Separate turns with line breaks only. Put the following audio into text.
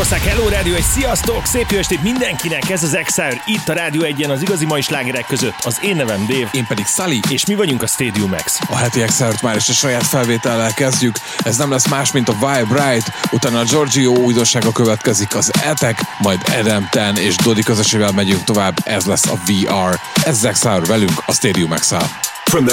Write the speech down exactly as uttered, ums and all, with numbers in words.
Magyarország, Hello Rádió, egy sziasztok, szép jó estét mindenkinek, ez az Exile, itt a Rádió egyen az igazi mai slágerek között. Az én nevem Dave.
Én pedig Sully.
És mi vagyunk a Stadium X.
A heti Exile-t már is a saját felvétellel kezdjük. Ez nem lesz más, mint a Vibe Right, utána a Giorgio újdonsága következik, az Attack, majd Adam Ten és Dodi közösével megyünk tovább, ez lesz a vé er. Ez az Exile velünk a Stadium X-el.